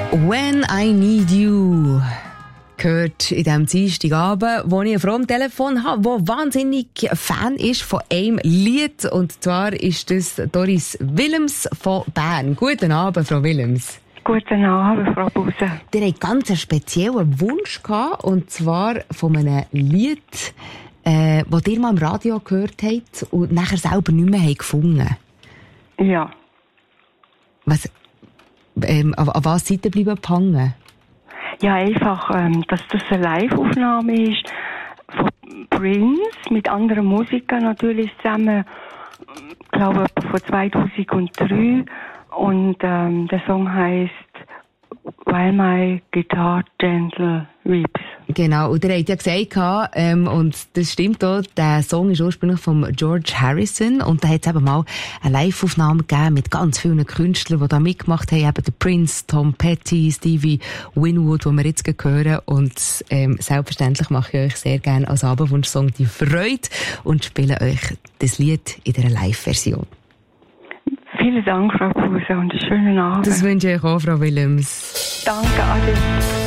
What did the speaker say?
When I Need You gehört in diesem Dienstagabend, wo ich eine Frau am Telefon habe, die wahnsinnig Fan ist von einem Lied. Und zwar ist das Doris Willems von Bern. Guten Abend, Frau Willems. Guten Abend, Frau Buse. Ihr habt ganz einen speziellen Wunsch gehabt, und zwar von einem Lied, das ihr mal im Radio gehört habt und nachher selber nicht mehr gefunden habt. Ja. An was seid ihr bleiben gehangen? Ja, einfach, dass das eine Live-Aufnahme ist von Prince mit anderen Musikern natürlich zusammen, ich glaube von 2003. Und der Song heisst While My Guitar Gentle Weeps. Genau, und ihr habt ja gesagt, und das stimmt auch, der Song ist ursprünglich von George Harrison, und da hat es eben mal eine Live-Aufnahme gegeben mit ganz vielen Künstlern, die da mitgemacht haben, eben der Prince, Tom Petty, Stevie Winwood, den wir jetzt hören, und selbstverständlich mache ich euch sehr gerne als Abendwunschsong die Freude und spiele euch das Lied in einer Live-Version. Vielen Dank, Frau Buse, und einen schönen Abend. Das wünsche ich euch auch, Frau Willems. Danke, Ade.